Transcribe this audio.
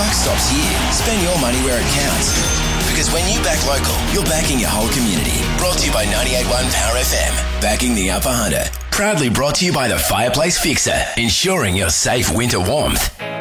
buck stops here. Spend your money where it counts. Because when you back local, you're backing your whole community. Brought to you by 98.1 Power FM. Backing the Upper Hunter. Proudly brought to you by the Fireplace Fixer. Ensuring your safe winter warmth.